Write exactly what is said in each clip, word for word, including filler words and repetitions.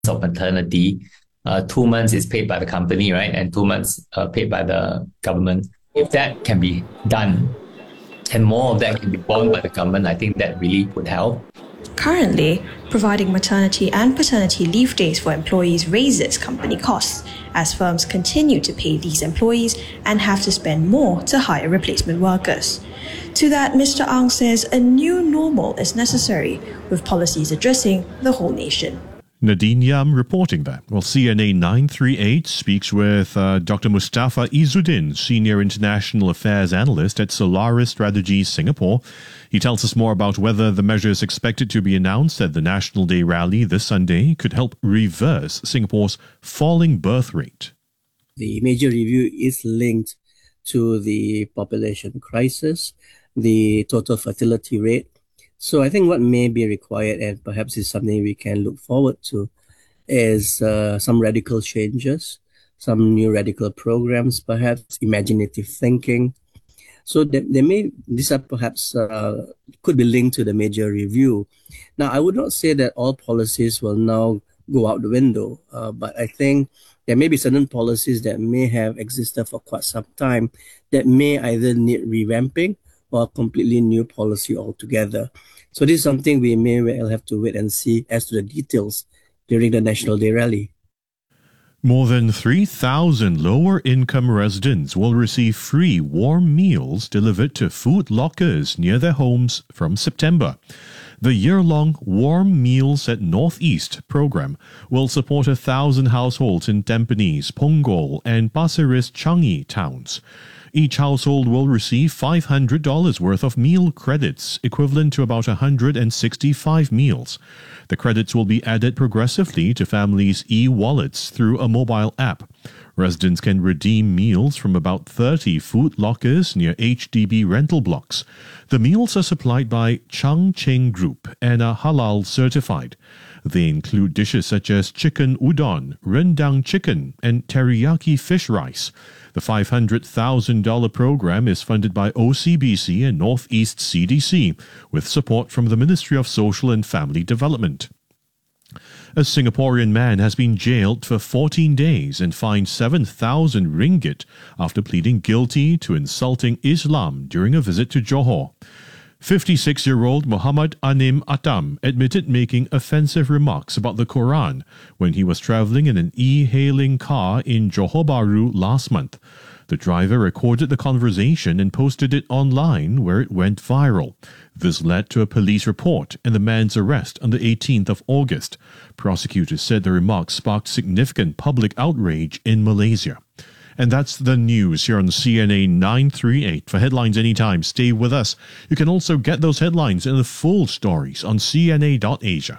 of maternity, uh, two months is paid by the company, right? And two months uh, paid by the government. If that can be done and more of that can be borne by the government, I think that really would help. Currently, providing maternity and paternity leave days for employees raises company costs, as firms continue to pay these employees and have to spend more to hire replacement workers. To that, Mister Ang says a new normal is necessary, with policies addressing the whole nation. Nadine Yam reporting that. Well, C N A nine three eight speaks with uh, Doctor Mustafa Izzuddin, Senior International Affairs Analyst at Solaris Strategies Singapore. He tells us more about whether the measures expected to be announced at the National Day rally this Sunday could help reverse Singapore's falling birth rate. The major review is linked to the population crisis, the total fertility rate. So I think what may be required, and perhaps is something we can look forward to, is uh, some radical changes, some new radical programs, perhaps imaginative thinking. So there, there may, these are perhaps, uh, could be linked to the major review. Now, I would not say that all policies will now go out the window, uh, but I think there may be certain policies that may have existed for quite some time that may either need revamping or a completely new policy altogether. So this is something we may well have to wait and see as to the details during the National Day rally. More than three thousand lower-income residents will receive free warm meals delivered to food lockers near their homes from September. The year-long Warm Meals at Northeast program will support a thousand households in Tampines, Punggol and Pasir Ris Changi towns. Each household will receive five hundred dollars worth of meal credits, equivalent to about one hundred sixty-five meals. The credits will be added progressively to families' e-wallets through a mobile app. Residents can redeem meals from about thirty food lockers near H D B rental blocks. The meals are supplied by Chang Cheng Group and are halal certified. They include dishes such as chicken udon, rendang chicken, and teriyaki fish rice. The five hundred thousand dollars program is funded by O C B C and Northeast C D C, with support from the Ministry of Social and Family Development. A Singaporean man has been jailed for fourteen days and fined seven thousand ringgit after pleading guilty to insulting Islam during a visit to Johor. fifty-six-year-old Muhammad Anim Atam admitted making offensive remarks about the Quran when he was travelling in an e-hailing car in Johor Bahru last month. The driver recorded the conversation and posted it online, where it went viral. This led to a police report and the man's arrest on the eighteenth of August. Prosecutors said the remarks sparked significant public outrage in Malaysia. And that's the news here on C N A nine three eight. For headlines anytime, stay with us. You can also get those headlines and the full stories on C N A dot Asia.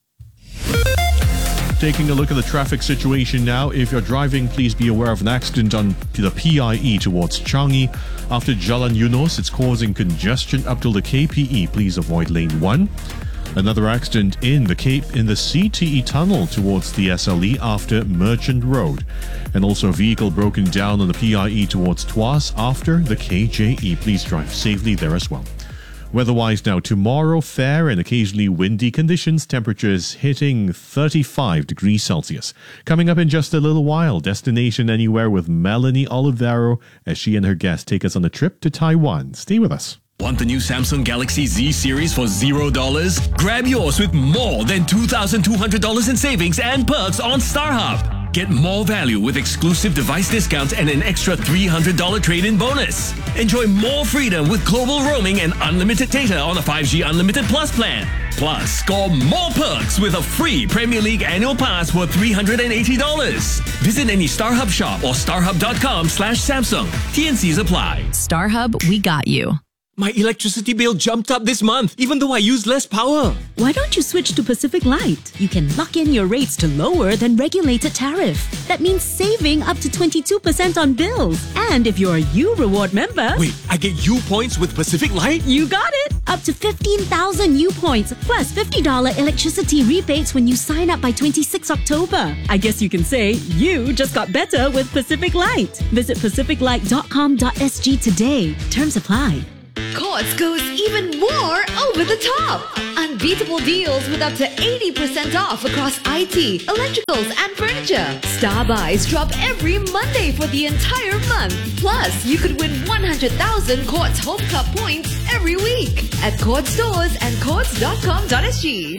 Taking a look at the traffic situation now. If you're driving, please be aware of an accident on the P I E towards Changi. After Jalan Eunos, it's causing congestion up till the K P E. Please avoid lane one. Another accident in the Cape in the C T E tunnel towards the S L E after Merchant Road. And also a vehicle broken down on the P I E towards Tuas after the K J E. Please drive safely there as well. Weather-wise now, tomorrow, fair and occasionally windy conditions, temperatures hitting thirty-five degrees Celsius. Coming up in just a little while, destination anywhere with Melanie Olivero as she and her guests take us on a trip to Taiwan. Stay with us. Want the new Samsung Galaxy Z series for zero dollars? Grab yours with more than two thousand two hundred dollars in savings and perks on StarHub. Get more value with exclusive device discounts and an extra three hundred dollars trade-in bonus. Enjoy more freedom with global roaming and unlimited data on a five G Unlimited Plus plan. Plus, score more perks with a free Premier League annual pass worth three hundred eighty dollars. Visit any StarHub shop or starhub.com slash Samsung. T N Cs apply. StarHub, we got you. My electricity bill jumped up this month, even though I use less power. Why don't you switch to Pacific Light? You can lock in your rates to lower than regulated tariff. That means saving up to twenty-two percent on bills. And if you're a U Reward member... Wait, I get U points with Pacific Light? You got it! Up to fifteen thousand U points, plus fifty dollars electricity rebates when you sign up by twenty-sixth of October. I guess you can say you just got better with Pacific Light. Visit pacific light dot com dot s g today. Terms apply. Quartz goes even more over the top. Unbeatable deals with up to eighty percent off across I T, electricals, and furniture. Star Buys drop every Monday for the entire month. Plus, you could win one hundred thousand Quartz Home Club points every week at Quartz stores and quartz dot com dot s g.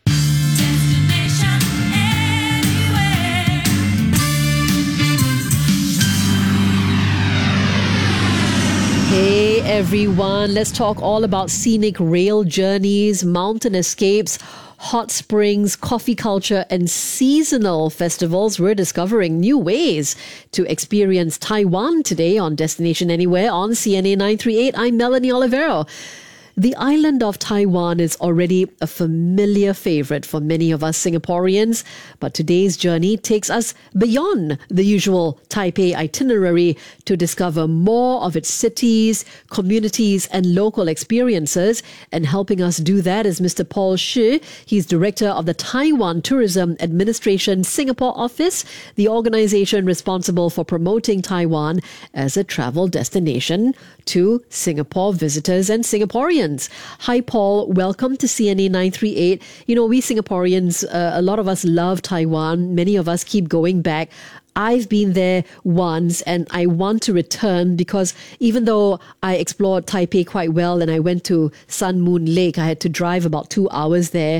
Hey everyone, let's talk all about scenic rail journeys, mountain escapes, hot springs, coffee culture, and seasonal festivals. We're discovering new ways to experience Taiwan today on Destination Anywhere on C N A nine three eight. I'm Melanie Olivero. The island of Taiwan is already a familiar favorite for many of us Singaporeans, but today's journey takes us beyond the usual Taipei itinerary to discover more of its cities, communities, and local experiences. And helping us do that is Mister Paul Shi. He's director of the Taiwan Tourism Administration Singapore office, the organization responsible for promoting Taiwan as a travel destination to Singapore visitors and Singaporeans. Hi, Paul. Welcome to C N A nine three eight. You know, we Singaporeans, uh, a lot of us love Taiwan. Many of us keep going back. I've been there once and I want to return because even though I explored Taipei quite well and I went to Sun Moon Lake, I had to drive about two hours there.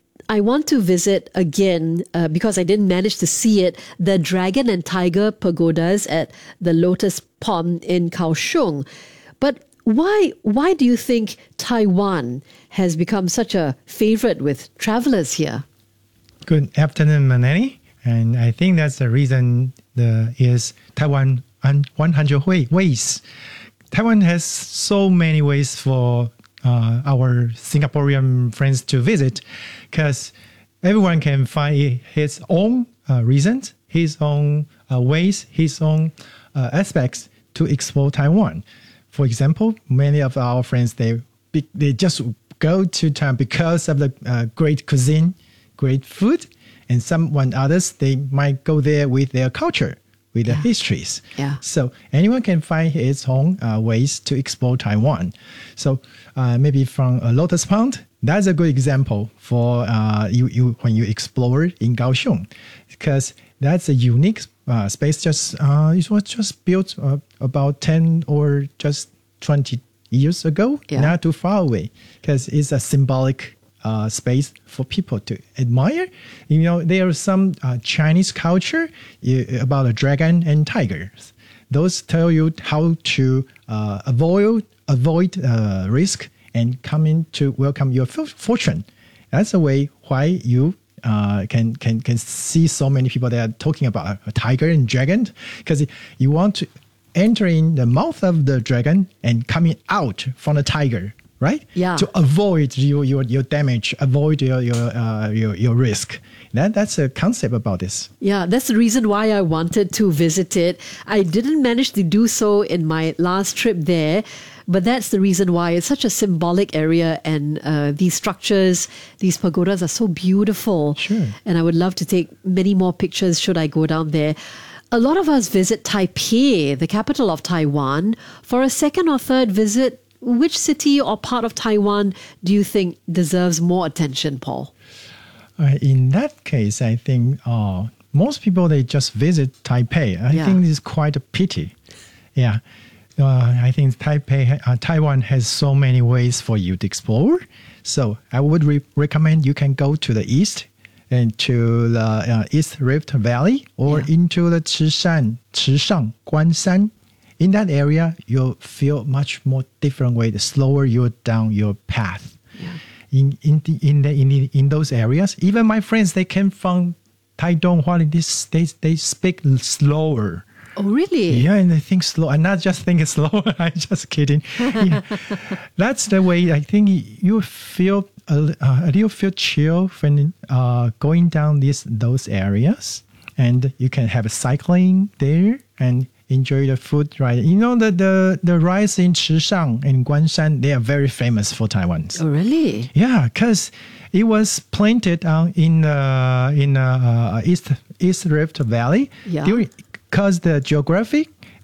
I want to visit again uh, because I didn't manage to see it, the Dragon and Tiger pagodas at the Lotus Pond in Kaohsiung. But Why why do you think Taiwan has become such a favorite with travelers here? Good afternoon, Melanie. And I think that's the reason the is Taiwan one hundred ways. Taiwan has so many ways for uh, our Singaporean friends to visit because everyone can find his own uh, reasons, his own uh, ways, his own uh, aspects to explore Taiwan. For example, many of our friends, they they just go to Taiwan because of the uh, great cuisine, great food, and someone others, they might go there with their culture, with yeah. their histories. Yeah. So anyone can find his own uh, ways to explore Taiwan. So uh, maybe from a Lotus Pond, that's a good example for uh, you, you when you explore in Kaohsiung, because that's a unique uh, space. Just uh, it was just built uh, about ten or just twenty years ago, yeah. not too far away, because it's a symbolic uh, space for people to admire. You know, there are some uh, Chinese culture uh, about a dragon and tigers. Those tell you how to uh, avoid avoid uh, risk and come in to welcome your fortune. That's a way why you uh, can can can see so many people that are talking about a, a tiger and dragon, because you want to enter in the mouth of the dragon and coming out from the tiger, right? Yeah. To avoid your your, your damage, avoid your your, uh, your your risk. That that's a concept about this. Yeah, that's the reason why I wanted to visit it. I didn't manage to do so in my last trip there, but that's the reason why it's such a symbolic area, and uh, these structures, these pagodas are so beautiful. Sure. And I would love to take many more pictures should I go down there. A lot of us visit Taipei, the capital of Taiwan, for a second or third visit. Which city or part of Taiwan do you think deserves more attention, Paul? Uh, in that case, I think uh, most people, they just visit Taipei. I Yeah. think this is quite a pity. Yeah. Uh, I think Taipei, uh, Taiwan has so many ways for you to explore. So I would re- recommend you can go to the east and to the uh, East Rift Valley or Yeah. into the Chishan, Chishang, Guanshan. In that area, you'll feel much more different way to slower you down your path. Yeah. In in the, in the, in the, in those areas, even my friends, they came from Taitung, while in this they they speak slower. Oh, really? Yeah, and they think slow. And not just think slow. I'm just kidding. Yeah. That's the way I think you feel a, uh, you feel chill when uh, going down these those areas, and you can have cycling there and enjoy the food, right? You know, the, the, the rice in Chishang and Guanshan, they are very famous for Taiwan. Oh, really? Yeah, because it was planted uh, in uh, in uh, East East Rift Valley. Yeah. During, because the geography,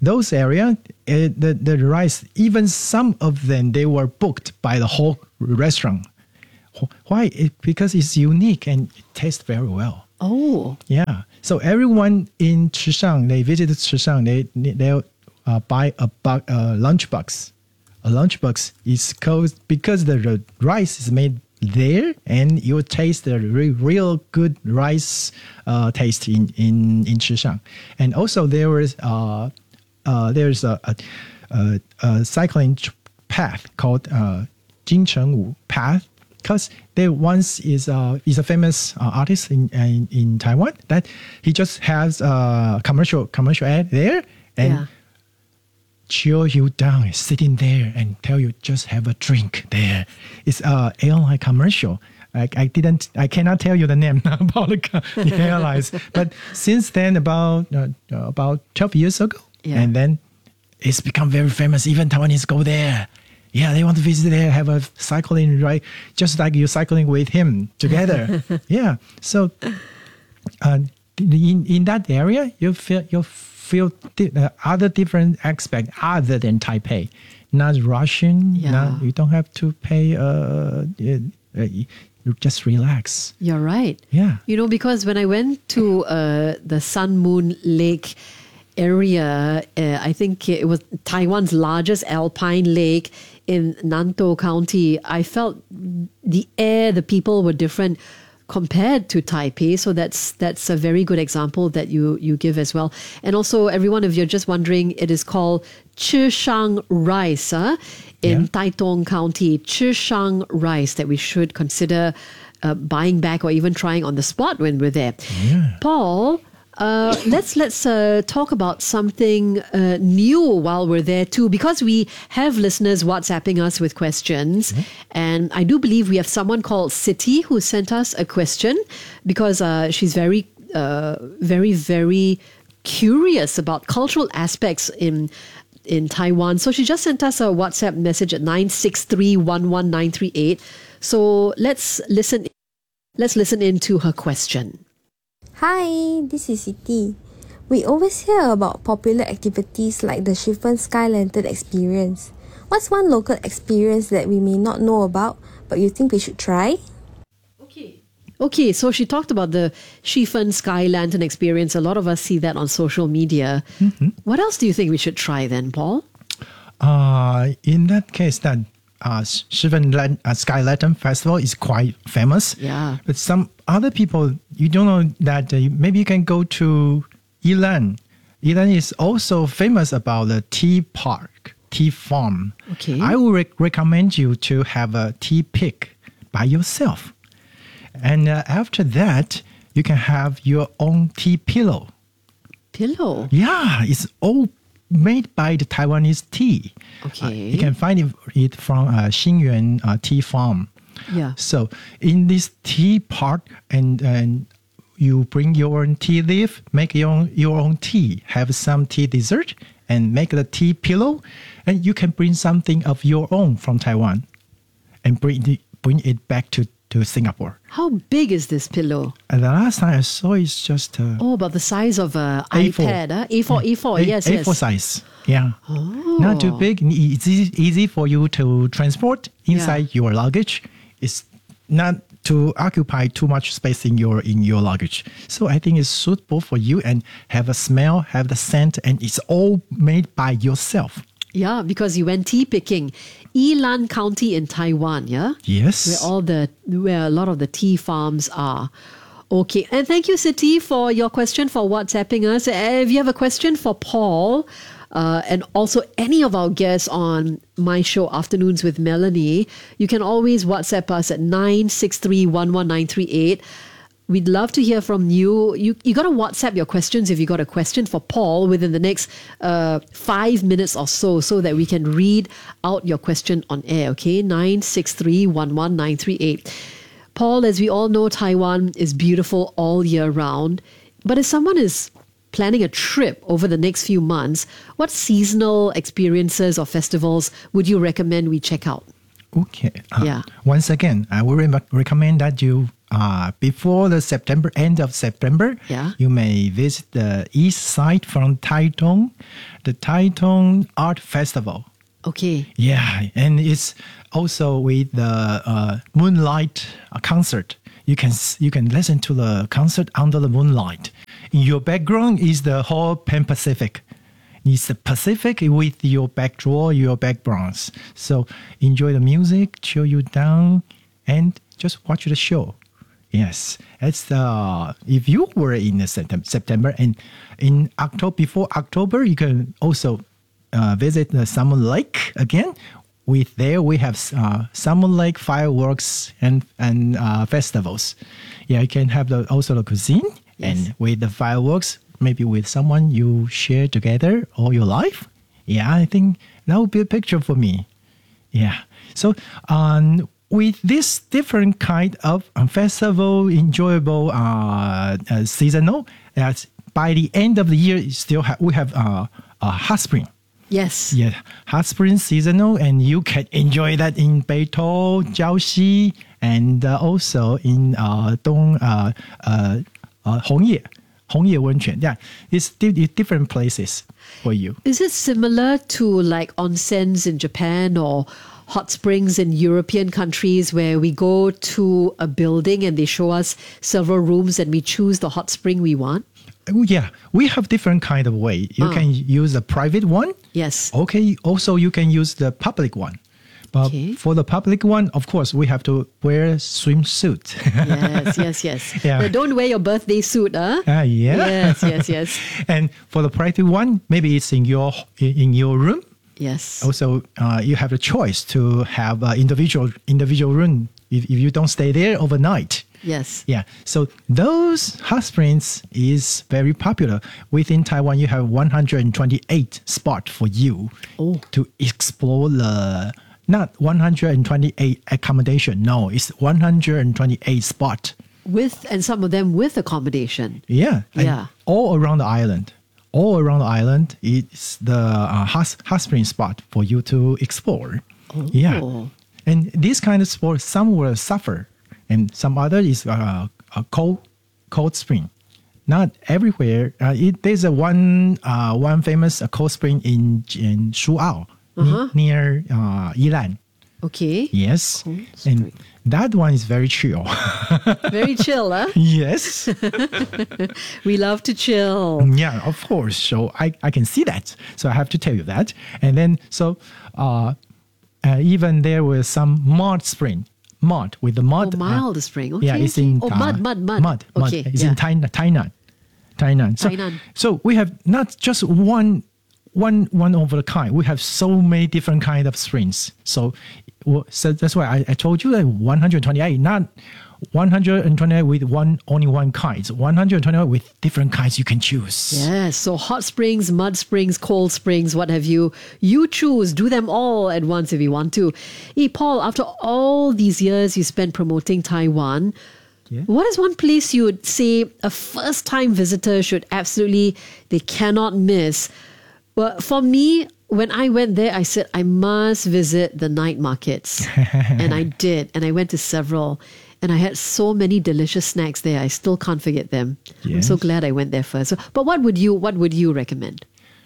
those area, uh, the the rice, even some of them they were booked by the whole restaurant. Why? It, because it's unique and it tastes very well. Oh, yeah. So everyone in Chishang, they visited Chishang, they they uh, buy a bu- uh, lunchbox. A lunchbox is called because the, the rice is made there, and you taste the re- real good rice uh, taste in in in Chishang. And also there is uh, uh there's a a, a, a cycling path called uh, Jinchengwu Path. Because there once is a is a famous uh, artist in, in in Taiwan that he just has a commercial commercial ad there and yeah. chill you down, sitting there and tell you just have a drink there. It's a airline commercial. I, I didn't I cannot tell you the name about the, the airlines, but since then about uh, about twelve years ago, yeah. and then it's become very famous. Even Taiwanese go there. Yeah, they want to visit there, have a cycling ride, just like you're cycling with him together. Yeah, so uh, in in that area, you feel you feel di- uh, other different aspect other than Taipei. Not Russian. Yeah. Not, you don't have to pay. Uh, uh, you just relax. You're right. Yeah. You know, because when I went to uh, the Sun Moon Lake area, uh, I think it was Taiwan's largest alpine lake in Nantou County, I felt the air, the people were different compared to Taipei. So that's that's a very good example that you you give as well. And also, everyone, if you're just wondering, it is called Chishang rice huh? in Yeah. Taitung County. Chishang rice that we should consider uh, buying back or even trying on the spot when we're there. Yeah. Paul, Uh, let's let's uh, talk about something uh, new while we're there too, because we have listeners WhatsApping us with questions, mm-hmm. and I do believe we have someone called Siti who sent us a question because uh, she's very, uh, very, very curious about cultural aspects in in Taiwan. So she just sent us a WhatsApp message at nine six three one one nine three eight. So let's listen. Let's listen into her question. Hi, this is Siti. We always hear about popular activities like the Shifen Sky Lantern experience. What's one local experience that we may not know about, but you think we should try? Okay. Okay, so she talked about the Shifen Sky Lantern experience. A lot of us see that on social media. Mm-hmm. What else do you think we should try then, Paul? Uh, in that case, that uh, Shifen Lan- uh, Sky Lantern Festival is quite famous. Yeah. But some other people, you don't know that uh, maybe you can go to Yilan. Yilan is also famous about the tea park, tea farm. Okay. I would rec- recommend you to have a tea pick by yourself. And uh, after that, you can have your own tea pillow. Pillow? Yeah, it's all made by the Taiwanese tea. Okay. Uh, you can find it, it from uh, Xingyuan uh, Tea Farm. Yeah. So in this tea park, and, and you bring your own tea leaf, make your own, your own tea, have some tea dessert, and make the tea pillow. And you can bring something of your own from Taiwan and bring it, bring it back to, to Singapore. How big is this pillow? And the last time I saw it's just uh, Oh, about the size of an A four. iPad. Huh? A four, Yeah. A four, A- yes, A yes. four size. Yeah. Oh. Not too big. It's easy, easy for you to transport inside your luggage. It's not to occupy too much space in your in your luggage. So I think it's suitable for you and have a smell, have the scent, and it's all made by yourself. Yeah, because you went tea picking. Yilan County in Taiwan, yeah? Yes. Where all the where a lot of the tea farms are. Okay, and thank you, Siti, for your question, for WhatsApping us. If you have a question for Paul, uh, and also any of our guests on my show, Afternoons with Melanie, you can always WhatsApp us at nine six three one one nine three eight. We'd love to hear from you. You you got to WhatsApp your questions if you got a question for Paul within the next uh, five minutes or so, so that we can read out your question on air. Okay, nine six three one one nine three eight. Paul, as we all know, Taiwan is beautiful all year round. But if someone is planning a trip over the next few months, what seasonal experiences or festivals would you recommend we check out? Okay. Uh, Yeah. Once again, I would re- recommend that you uh, before the September, end of September, Yeah. you may visit the east side from Taitung, the Taitung Art Festival. Okay. Yeah, and it's also with the uh, moonlight uh, concert. You can s- you can listen to the concert under the moonlight. In your background is the whole Pan Pacific. It's the Pacific with your backdrop, your backgrounds. So enjoy the music, chill you down, and just watch the show. Yes, it's the if you were in the Septem- September and in October before October, you can also uh, visit the Salmon Lake again. With there we have uh, Salmon Lake fireworks and and uh, festivals. Yeah, you can have the also the cuisine and with the fireworks. Maybe with someone you share together all your life. Yeah, I think that would be a picture for me. Yeah. So um, with this different kind of uh, festival, enjoyable uh, uh, seasonal, uh, by the end of the year, still ha- we have uh, uh, hot spring. Yes. Yeah, hot spring seasonal, and you can enjoy that in Beitou, Jiaoxi, and uh, also in uh, Dong uh, uh, uh, Hongye. Hongye Wenquan. Yeah, it's di- different places for you. Is it similar to like onsens in Japan or hot springs in European countries where we go to a building and they show us several rooms and we choose the hot spring we want? Oh, yeah, we have different kind of way. You Ah. can use a private one. Yes. Okay. Also, you can use the public one. But for the public one, of course, we have to wear swimsuit. Yes, yes, yes. Yeah. But don't wear your birthday suit, huh? Ah, yeah. Yes, yes, yes. And for the private one, maybe it's in your in your room. Yes. Also, uh, you have the choice to have an individual individual room if, if you don't stay there overnight. Yes. Yeah. So those hot springs is very popular. Within Taiwan, you have one hundred twenty-eight spots for you to explore the, not one hundred twenty-eight accommodation. No, it's one hundred twenty-eight spot. With, and some of them with accommodation. Yeah. and Yeah. all around the island. All around the island, it's the uh, hot, hot spring spot for you to explore. Yeah. And this kind of sport, some will suffer, and some other is uh, a cold, cold spring. Not everywhere. Uh, it, there's a one, uh, one famous uh, cold spring in in Shuao, Uh-huh. ne- near uh, Yilan. Okay. Yes, and that one is very chill. Very chill, huh? Yes. We love to chill. Yeah, of course. So I, I can see that. So I have to tell you that. And then, so uh, uh, even there was some mud spring, mud with the mud. Oh, mild spring. Okay. Yeah, it's okay. in Oh, uh, mud, mud, mud. Mud, mud. Okay. It's yeah. in Tainan. Tainan. Tainan. So, Tainan. so we have not just one, one, one of a kind. We have so many different kind of springs. So, well, so that's why I, I told you that one hundred twenty-eight, not one hundred twenty-eight with one only one kind. It's one hundred twenty-eight with different kinds you can choose. Yes, so hot springs, mud springs, cold springs, what have you. You choose, do them all at once if you want to. Hey, Paul, after all these years you spent promoting Taiwan, Yeah. what is one place you would say a first-time visitor should absolutely, they cannot miss? Well, for me, when I went there, I said, I must visit the night markets. And I did. And I went to several. And I had so many delicious snacks there. I still can't forget them. I'm so Yes. glad I went there first. So, but what would you what would you recommend?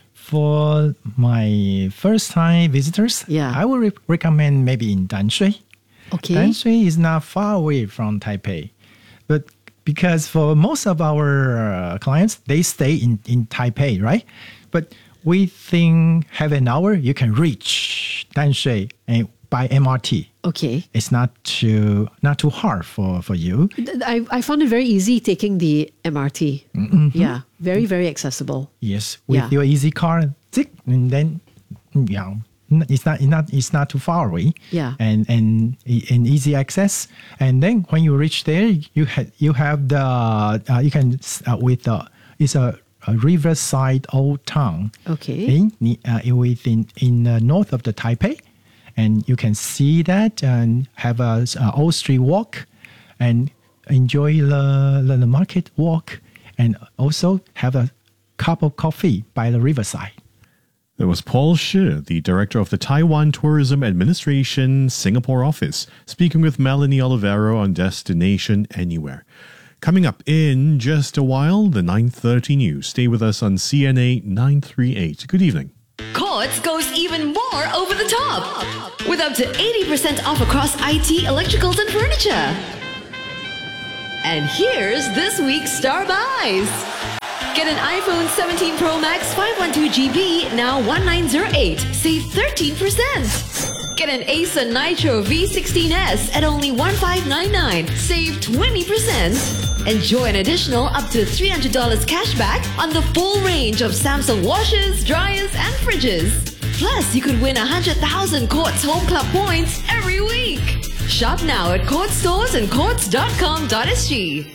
For my first time visitors, Yeah. I would re- recommend maybe in Danshui. Okay. Danshui is not far away from Taipei. But because for most of our uh, clients, they stay in, in Taipei, right? But within half an hour, you can reach Danshui and by M R T. Okay. It's not too not too hard for, for you. Th- I, I found it very easy taking the M R T. Mhm. Yeah. Very, very accessible. Yes, with Yeah. your easy car, tick, and then yeah, n- it's not it's not it's not too far away. Yeah. and and and easy access. And then when you reach there, you ha- you have the uh, you can uh, with the it's a, a riverside old town. Okay. In uh, within in the north of the Taipei, and you can see that and have a, a old street walk, and enjoy the, the the market walk, and also have a cup of coffee by the riverside. That was Paul Shi, the director of the Taiwan Tourism Administration Singapore office, speaking with Melanie Olivero on Destination Anywhere. Coming up in just a while, the nine thirty news. Stay with us on C N A nine thirty-eight. Good evening. Courts goes even more over the top with up to eighty percent off across I T, electricals and furniture. And here's this week's Star Buys. Get an iPhone seventeen Pro Max five twelve G B, now one nine zero eight, save thirteen percent. Get an Acer Nitro V sixteen S at only one five nine nine, save twenty percent. Enjoy an additional up to three hundred dollars cash back on the full range of Samsung washers, dryers and fridges. Plus, you could win one hundred thousand Courts Home Club points every week. Shop now at Courts stores and courts dot com dot s g.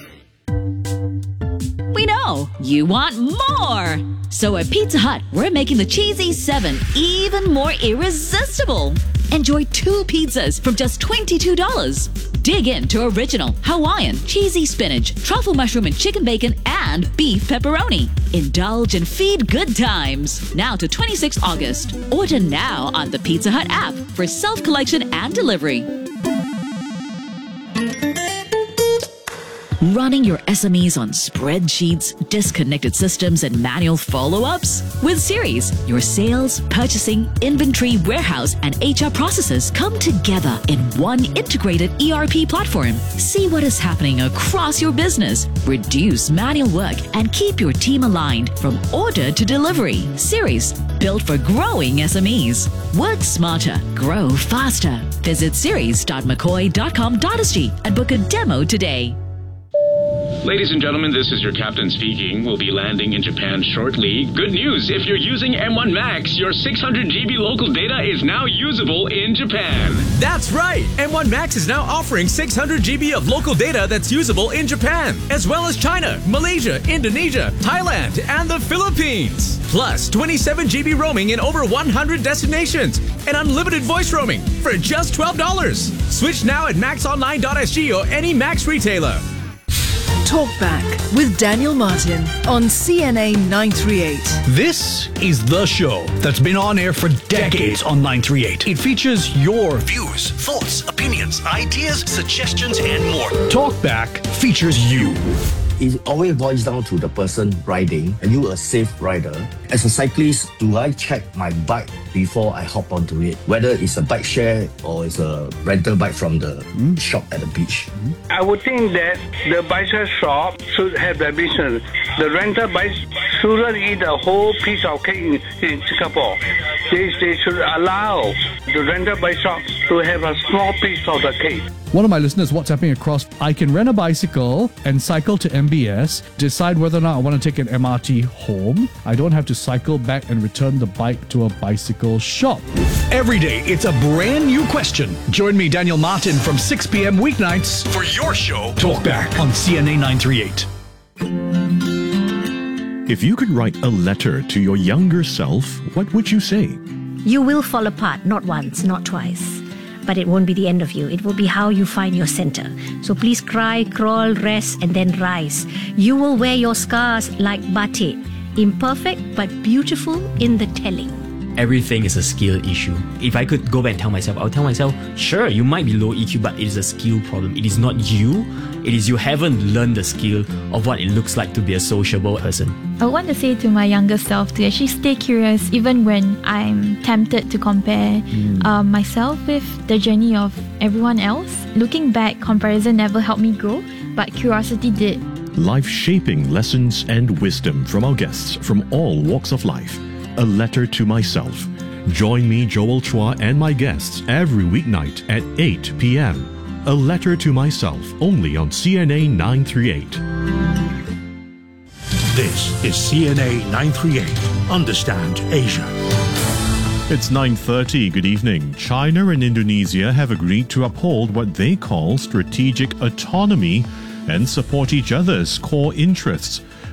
We know you want more. So at Pizza Hut, we're making the Cheesy seven even more irresistible. Enjoy two pizzas from just twenty-two dollars. Dig into original, Hawaiian, cheesy spinach, truffle mushroom and chicken bacon, and beef pepperoni. Indulge and feed good times. Now to twenty-sixth of August. Order now on the Pizza Hut app for self-collection and delivery. Running your S M Es on spreadsheets, disconnected systems, and manual follow-ups? With Series, your sales, purchasing, inventory, warehouse, and H R processes come together in one integrated E R P platform. See what is happening across your business, reduce manual work, and keep your team aligned from order to delivery. Series, built for growing S M Es. Work smarter, grow faster. Visit series dot mccoy dot com dot s g and book a demo today. Ladies and gentlemen, this is your captain speaking. We'll be landing in Japan shortly. Good news, if you're using M one Max, your six hundred G B local data is now usable in Japan. That's right! M one Max is now offering six hundred G B of local data that's usable in Japan, as well as China, Malaysia, Indonesia, Thailand, and the Philippines. Plus, twenty-seven G B roaming in over one hundred destinations, and unlimited voice roaming for just twelve dollars. Switch now at max online dot s g or any Max retailer. Talkback with Daniel Martin on C N A nine thirty-eight. This is the show that's been on air for decades on nine thirty-eight. It features your views, thoughts, opinions, ideas, suggestions, and more. Talkback features you. It always boils down to the person riding. Are you a safe rider? As a cyclist, do I check my bike before I hop onto it? Whether it's a bike share or it's a rental bike from the mm. shop at the beach. I would think that the bicycle shop should have the business. The rental bike shouldn't eat a whole piece of cake in, in Singapore. They, they should allow the rental bike shop to have a small piece of the cake. One of my listeners WhatsApping across, I can rent a bicycle and cycle to M B S, decide whether or not I want to take an M R T home. I don't have to cycle back and return the bike to a bicycle shop. Every day, it's a brand new question. Join me, Daniel Martin, from six p.m. weeknights for your show, Talkback on C N A nine thirty-eight. If you could write a letter to your younger self, what would you say? You will fall apart, not once, not twice. But it won't be the end of you. It will be how you find your center. So please cry, crawl, rest, and then rise. You will wear your scars like batik. Imperfect, but beautiful in the telling. Everything is a skill issue. If I could go back and tell myself, I'll tell myself, sure, you might be low E Q, but it is a skill problem. It is not you. It is you haven't learned the skill of what it looks like to be a sociable person. I want to say to my younger self to actually stay curious even when I'm tempted to compare mm. um, myself with the journey of everyone else. Looking back, comparison never helped me grow, but curiosity did. Life-shaping lessons and wisdom from our guests from all walks of life. A letter to myself. Join me, Joel Chua, and my guests every weeknight at eight p.m. A letter to myself, only on C N A nine thirty-eight. This is C N A nine thirty-eight. Understand Asia. It's nine thirty. Good evening. China and Indonesia have agreed to uphold what they call strategic autonomy and support each other's core interests.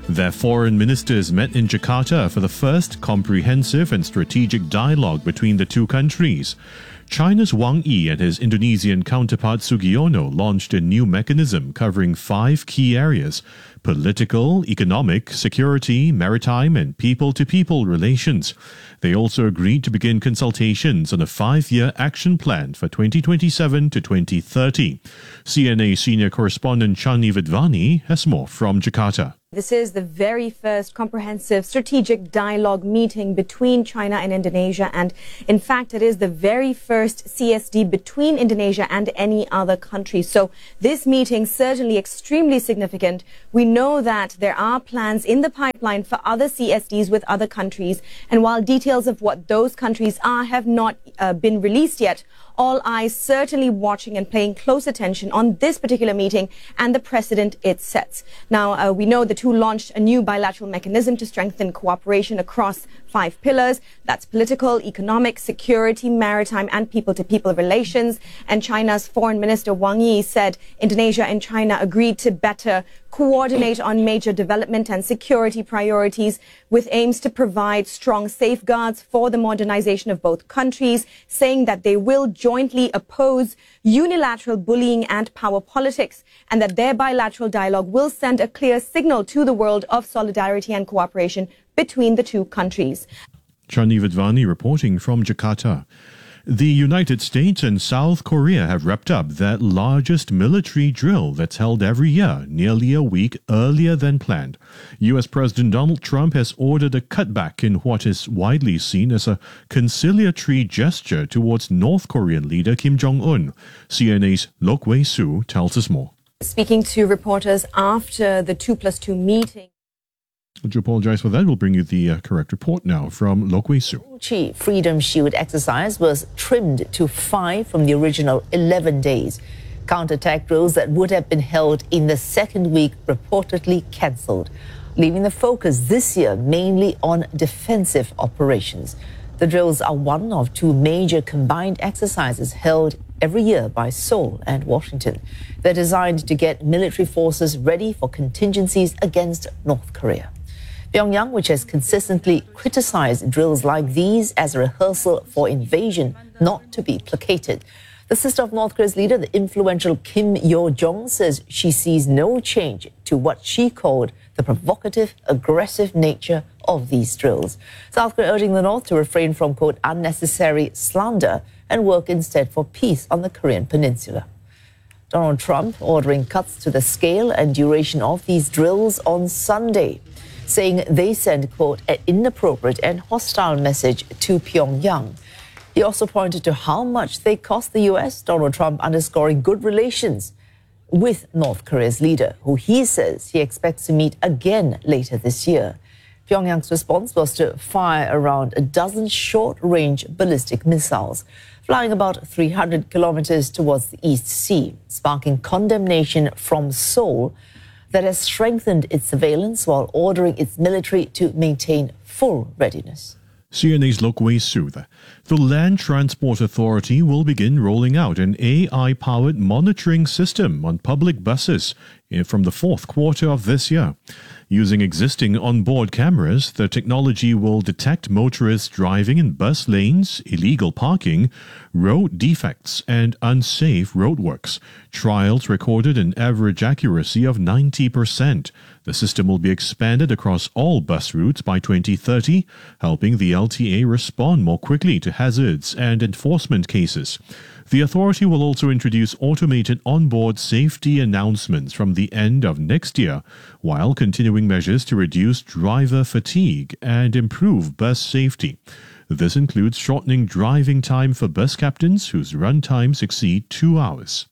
Their foreign ministers met in Jakarta for the first comprehensive and strategic dialogue between the two countries. China's Wang Yi and his Indonesian counterpart Sugiono launched a new mechanism covering five key areas: political, economic, security, maritime, and people-to-people relations. They also agreed to begin consultations on a five-year action plan for twenty twenty-seven to twenty thirty. C N A senior correspondent Chani Vidvani has more from Jakarta. This is the very first comprehensive strategic dialogue meeting between China and Indonesia, and in fact it is the very first C S D between Indonesia and any other country. So this meeting certainly extremely significant. We know that there are plans in the pipeline for other C S Ds with other countries, and while details of what those countries are have not uh, been released yet, all eyes certainly watching and paying close attention on this particular meeting and the precedent it sets. Now, uh, we know the two launched a new bilateral mechanism to strengthen cooperation across five pillars. That's political, economic, security, maritime, and people-to-people relations. And China's Foreign Minister Wang Yi said Indonesia and China agreed to better coordinate on major development and security priorities with aims to provide strong safeguards for the modernization of both countries, saying that they will jointly oppose unilateral bullying and power politics, and that their bilateral dialogue will send a clear signal to the world of solidarity and cooperation between the two countries. Chani Vidvani reporting from Jakarta. The United States and South Korea have wrapped up that largest military drill that's held every year, nearly a week earlier than planned. U S President Donald Trump has ordered a cutback in what is widely seen as a conciliatory gesture towards North Korean leader Kim Jong-un. C N A's Lok Wei-Su tells us more. Speaking to reporters after the two plus two meeting, I do apologize for that. We'll bring you the uh, correct report now from Lok Wei-Su. Chi Freedom Shield exercise was trimmed to five from the original eleven days. Counterattack drills that would have been held in the second week reportedly cancelled, leaving the focus this year mainly on defensive operations. The drills are one of two major combined exercises held every year by Seoul and Washington. They're designed to get military forces ready for contingencies against North Korea. Pyongyang, which has consistently criticized drills like these as a rehearsal for invasion, not to be placated. The sister of North Korea's leader, the influential Kim Yo-jong, says she sees no change to what she called the provocative, aggressive nature of these drills. South Korea urging the North to refrain from, quote, unnecessary slander and work instead for peace on the Korean peninsula. Donald Trump ordering cuts to the scale and duration of these drills on Sunday, saying they send, quote, an inappropriate and hostile message to Pyongyang. He also pointed to how much they cost the U S, Donald Trump underscoring good relations with North Korea's leader, who he says he expects to meet again later this year. Pyongyang's response was to fire around a dozen short-range ballistic missiles, flying about three hundred kilometers towards the East Sea, sparking condemnation from Seoul that has strengthened its surveillance while ordering its military to maintain full readiness. C N A's Lok Wei-Su. The Land Transport Authority will begin rolling out an A I-powered monitoring system on public buses from the fourth quarter of this year. Using existing onboard cameras, the technology will detect motorists driving in bus lanes, illegal parking, road defects, and unsafe roadworks. Trials recorded an average accuracy of ninety percent. The system will be expanded across all bus routes by twenty thirty, helping the L T A respond more quickly to hazards and enforcement cases. The authority will also introduce automated onboard safety announcements from the end of next year, while continuing measures to reduce driver fatigue and improve bus safety. This includes shortening driving time for bus captains whose run times exceed two hours.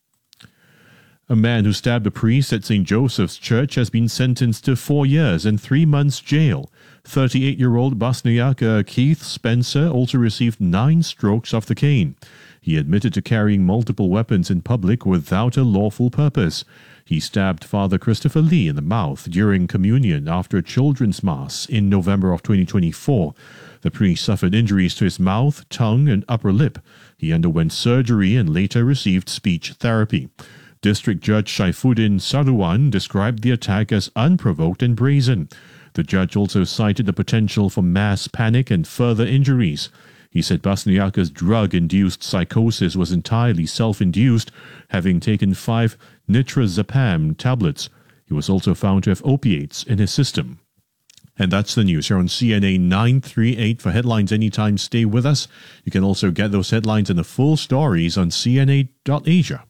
A man who stabbed a priest at Saint Joseph's Church has been sentenced to four years and three months jail. thirty-eight-year-old Bosniak Keith Spencer also received nine strokes of the cane. He admitted to carrying multiple weapons in public without a lawful purpose. He stabbed Father Christopher Lee in the mouth during communion after a children's mass in November of twenty twenty-four. The priest suffered injuries to his mouth, tongue, and upper lip. He underwent surgery and later received speech therapy. District Judge Shaifuddin Saruwan described the attack as unprovoked and brazen. The judge also cited the potential for mass panic and further injuries. He said Basniaka's drug-induced psychosis was entirely self-induced, having taken five nitrazepam tablets. He was also found to have opiates in his system. And that's the news here on C N A nine three eight. For headlines anytime, stay with us. You can also get those headlines and the full stories on C N A dot asia.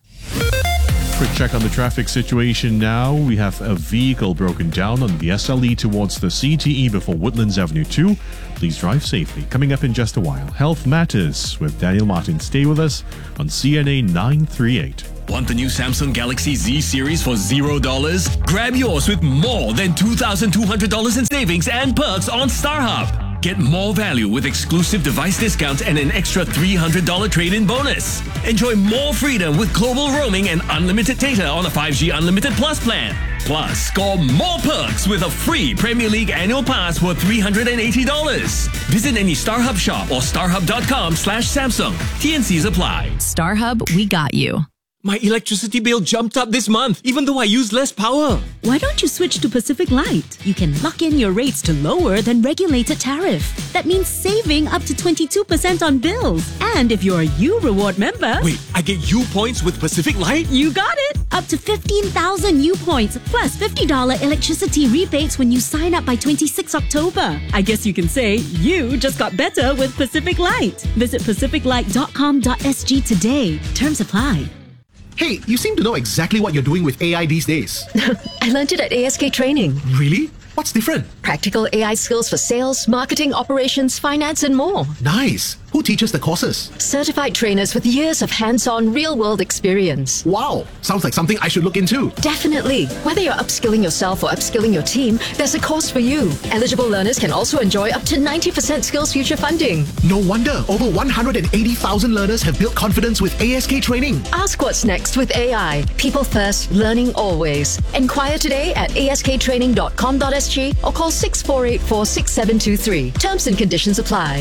Quick check on the traffic situation now. We have a vehicle broken down on the S L E towards the C T E before Woodlands Avenue two. Please drive safely. Coming up in just a while, Health Matters with Daniel Martin. Stay with us on C N A nine three eight. Want the new Samsung Galaxy Z series for zero dollars? Grab yours with more than two thousand two hundred dollars in savings and perks on StarHub. Get more value with exclusive device discounts and an extra three hundred dollars trade-in bonus. Enjoy more freedom with global roaming and unlimited data on a five G Unlimited Plus plan. Plus, score more perks with a free Premier League annual pass worth three hundred eighty dollars. Visit any StarHub shop or starhub.com slash Samsung. T N Cs apply. StarHub, we got you. My electricity bill jumped up this month, even though I use less power. Why don't you switch to Pacific Light? You can lock in your rates to lower than regulated tariff. That means saving up to twenty-two percent on bills. And if you're a U Reward member... Wait, I get U points with Pacific Light? You got it! Up to fifteen thousand U points, plus fifty dollars electricity rebates when you sign up by twenty-sixth October. I guess you can say you just got better with Pacific Light. Visit pacific light dot com dot s g today. Terms apply. Hey, you seem to know exactly what you're doing with A I these days. I learned it at A S K Training. Really? What's different? Practical A I skills for sales, marketing, operations, finance, and more. Nice. Who teaches the courses? Certified trainers with years of hands-on, real-world experience. Wow. Sounds like something I should look into. Definitely. Whether you're upskilling yourself or upskilling your team, there's a course for you. Eligible learners can also enjoy up to ninety percent Skills Future funding. No wonder. Over one hundred eighty thousand learners have built confidence with A S K Training. Ask what's next with A I. People first, learning always. Enquire today at a s k training dot com dot s g or call six four eight four, six seven two three. Terms and conditions apply.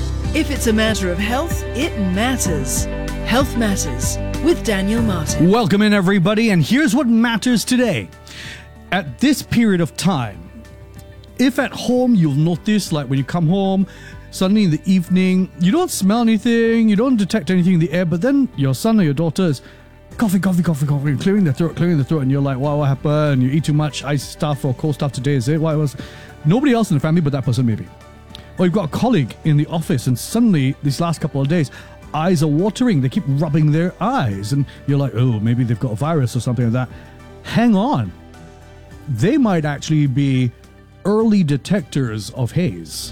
If it's a matter of health, it matters. Health Matters with Daniel Martin. Welcome in, everybody, and here's what matters today. At this period of time, if at home you'll notice, like when you come home, suddenly in the evening, you don't smell anything, you don't detect anything in the air, but then your son or your daughter is coughing, coughing, coughing, coughing, clearing the throat, clearing the throat, and you're like, wow, what happened? You eat too much ice stuff or cold stuff today, is it? Why was nobody else in the family but that person maybe? Or you've got a colleague in the office and suddenly, these last couple of days, eyes are watering. They keep rubbing their eyes. And you're like, oh, maybe they've got a virus or something like that. Hang on. They might actually be early detectors of haze.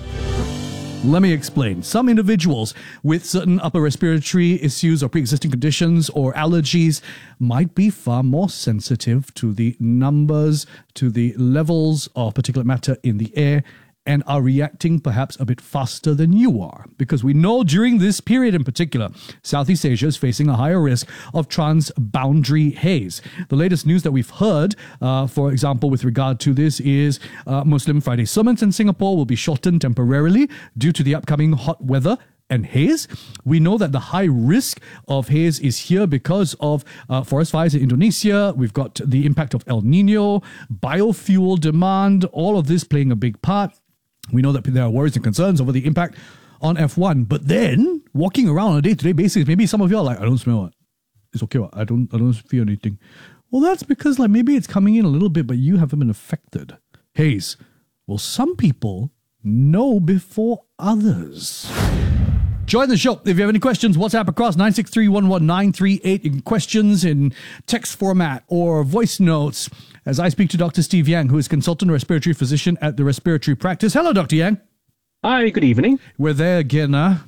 Let me explain. Some individuals with certain upper respiratory issues or pre-existing conditions or allergies might be far more sensitive to the numbers, to the levels of particulate matter in the air, and are reacting perhaps a bit faster than you are. Because we know during this period in particular, Southeast Asia is facing a higher risk of transboundary haze. The latest news that we've heard, uh, for example, with regard to this is uh, Muslim Friday sermons in Singapore will be shortened temporarily due to the upcoming hot weather and haze. We know that the high risk of haze is here because of uh, forest fires in Indonesia. We've got the impact of El Nino, biofuel demand, all of this playing a big part. We know that there are worries and concerns over the impact on F one. But then, walking around on a day-to-day basis, maybe some of you are like, I don't smell it. It's okay. I don't I don't feel anything. Well, that's because like maybe it's coming in a little bit, but you haven't been affected. Haze. Well, some people know before others. Join the show. If you have any questions, WhatsApp across nine six three, one one nine three eight. You can questions in text format or voice notes as I speak to Doctor Steve Yang, who is consultant respiratory physician at the Respiratory Practice. Hello, Doctor Yang. Hi, good evening. We're there again, huh?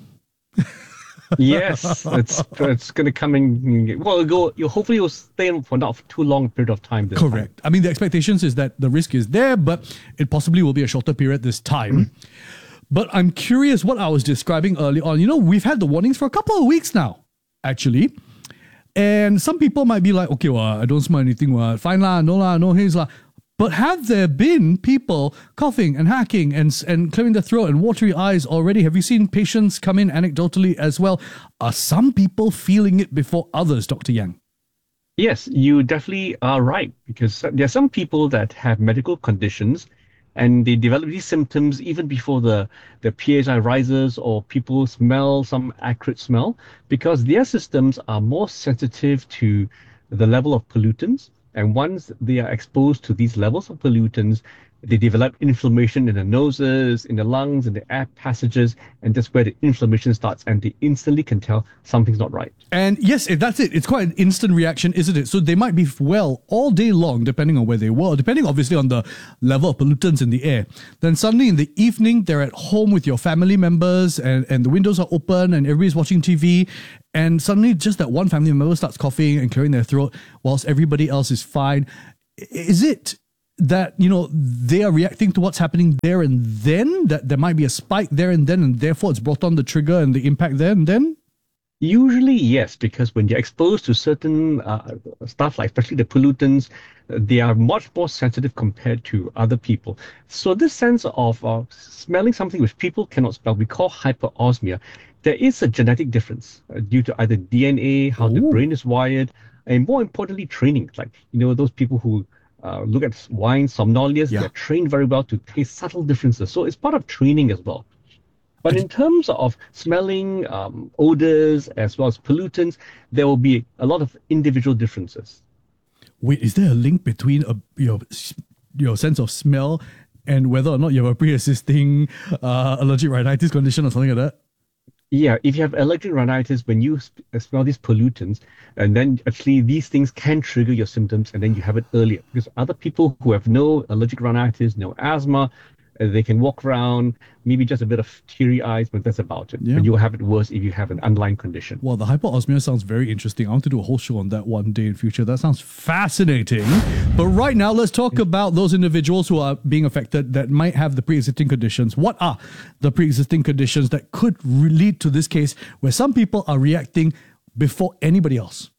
Yes, it's it's going to come in. Well, go. You hopefully you'll stay for not too long period of time. This Correct. Time. I mean, the expectations is that the risk is there, but it possibly will be a shorter period this time. Mm-hmm. But I'm curious what I was describing early on. You know, we've had the warnings for a couple of weeks now, actually. And some people might be like, okay, well, I don't smell anything. Well, fine lah, no lah, no haze lah. But have there been people coughing and hacking and, and clearing their throat and watery eyes already? Have you seen patients come in anecdotally as well? Are some people feeling it before others, Doctor Yang? Yes, you definitely are right, because there are some people that have medical conditions and they develop these symptoms even before the, the P H I rises or people smell some acrid smell, because their systems are more sensitive to the level of pollutants. And once they are exposed to these levels of pollutants, they develop inflammation in the noses, in the lungs, in the air passages, and that's where the inflammation starts, and they instantly can tell something's not right. And yes, that's it. It's quite an instant reaction, isn't it? So they might be well all day long, depending on where they were, depending obviously on the level of pollutants in the air. Then suddenly in the evening, they're at home with your family members, and, and the windows are open and everybody's watching T V. And suddenly just that one family member starts coughing and clearing their throat whilst everybody else is fine. Is it that, you know, they are reacting to what's happening there and then, that there might be a spike there and then, and therefore it's brought on the trigger and the impact there and then? Usually, yes, because when you're exposed to certain uh, stuff, like especially the pollutants, they are much more sensitive compared to other people. So this sense of uh, smelling something which people cannot smell, we call hyperosmia. There is a genetic difference uh, due to either D N A, how Ooh. the brain is wired, and more importantly, training. Like, you know, those people who Uh, look at wine sommeliers, yeah. they're trained very well to taste subtle differences. So it's part of training as well. But in terms of smelling, um, odors, as well as pollutants, there will be a lot of individual differences. Wait, is there a link between a, your, your sense of smell and whether or not you have a pre-existing uh, allergic rhinitis condition or something like that? Yeah, if you have allergic rhinitis, when you sp- smell these pollutants, and then actually these things can trigger your symptoms, and then you have it earlier. Because other people who have no allergic rhinitis, no asthma, uh, they can walk around, maybe just a bit of teary eyes, but that's about it. Yeah. But you'll have it worse if you have an underlying condition. Well, the hyperosmia sounds very interesting. I want to do a whole show on that one day in future. That sounds fascinating. But right now, let's talk about those individuals who are being affected that might have the pre-existing conditions. What are the pre-existing conditions that could lead to this case where some people are reacting before anybody else?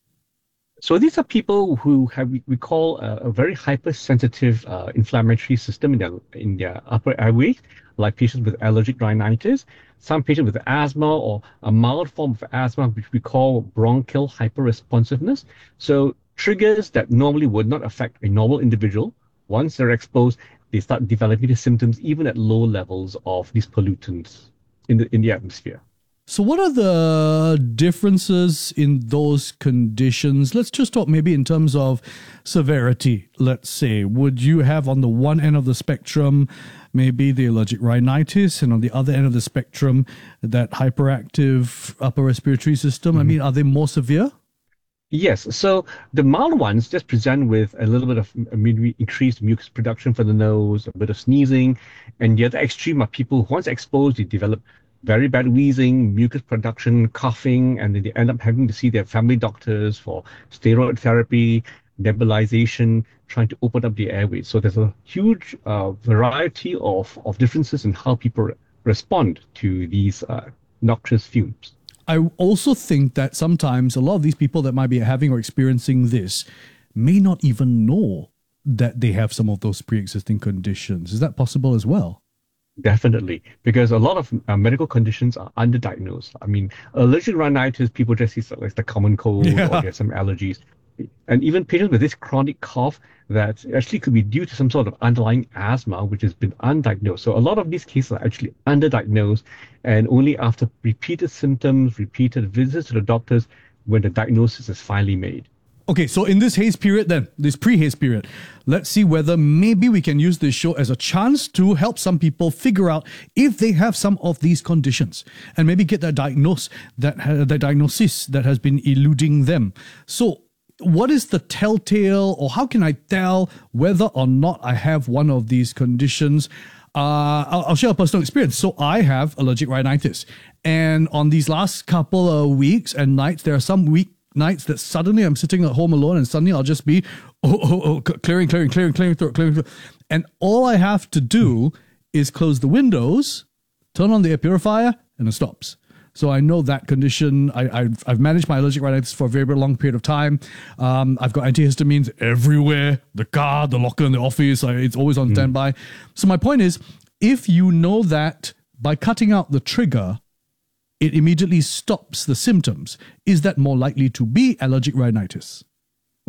So these are people who have, we call a, a very hypersensitive uh, inflammatory system in their, in their upper airway, like patients with allergic rhinitis, some patients with asthma or a mild form of asthma, which we call bronchial hyperresponsiveness. So triggers that normally would not affect a normal individual, once they're exposed, they start developing the symptoms even at low levels of these pollutants in the, in the atmosphere. So what are the differences in those conditions? Let's just talk maybe in terms of severity, let's say. Would you have on the one end of the spectrum maybe the allergic rhinitis, and on the other end of the spectrum that hyperactive upper respiratory system? Mm-hmm. I mean, are they more severe? Yes. So the mild ones just present with a little bit of maybe increased mucus production for the nose, a bit of sneezing. And the other extreme are people who once exposed, they develop very bad wheezing, mucus production, coughing, and then they end up having to see their family doctors for steroid therapy, nebulization, trying to open up the airways. So there's a huge uh, variety of, of differences in how people re- respond to these uh, noxious fumes. I also think that sometimes a lot of these people that might be having or experiencing this may not even know that they have some of those pre-existing conditions. Is that possible as well? Definitely, because a lot of uh, medical conditions are underdiagnosed. I mean, allergic rhinitis, people just see like the common cold yeah. or there's some allergies. And even patients with this chronic cough that actually could be due to some sort of underlying asthma, which has been undiagnosed. So a lot of these cases are actually underdiagnosed, and only after repeated symptoms, repeated visits to the doctors, when the diagnosis is finally made. Okay, so in this haze period then, this pre-haze period, let's see whether maybe we can use this show as a chance to help some people figure out if they have some of these conditions and maybe get that diagnose, that, uh, that diagnosis that has been eluding them. So what is the telltale, or how can I tell whether or not I have one of these conditions? Uh, I'll, I'll share a personal experience. So I have allergic rhinitis. And on these last couple of weeks and nights, there are some week nights that suddenly I'm sitting at home alone and suddenly I'll just be oh, oh, oh, clearing, clearing, clearing, clearing throat, clearing throat. And all I have to do is close the windows, turn on the air purifier, and it stops. So I know that condition. I, I've, I've managed my allergic rhinitis for a very, very long period of time. Um, I've got antihistamines everywhere, the car, the locker in the office. I, it's always on mm. standby. So my point is, if you know that by cutting out the trigger, it immediately stops the symptoms, is that more likely to be allergic rhinitis?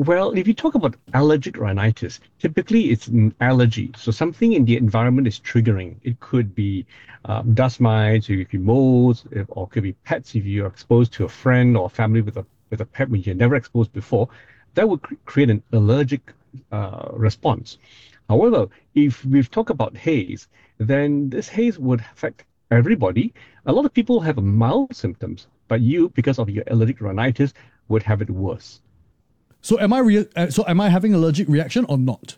Well, if you talk about allergic rhinitis, typically it's an allergy. So something in the environment is triggering. It could be um, dust mites, it could be molds, if, or it could be pets if you're exposed to a friend or family with a with a pet which you're never exposed before. That would cr- create an allergic uh, response. However, if we've talked about haze, then this haze would affect everybody. A lot of people have mild symptoms, but you, because of your allergic rhinitis, would have it worse. So am I re- uh, so am I having allergic reaction or not?